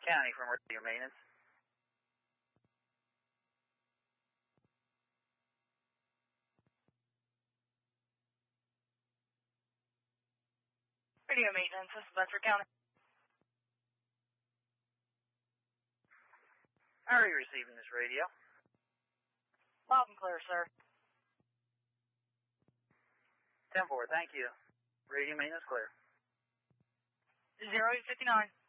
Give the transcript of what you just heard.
County from Radio Maintenance. Radio Maintenance, this is Bedford County. How are you receiving this radio? Loud and clear, sir. 10-4, thank you. Radio Maintenance clear. 0859.